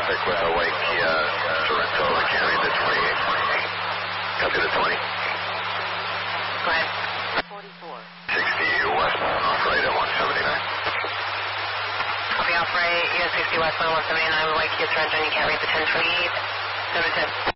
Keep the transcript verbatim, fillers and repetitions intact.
traffic with a white Kia Sorento. I can't read the twenty-eight. Copy the twenty. Go ahead. forty-four. sixty westbound off right at one seventy-nine. Copy off right, U S sixty westbound one seventy-nine with white Kia Sorento, and you can't read the ten twenty-eight. seven ten.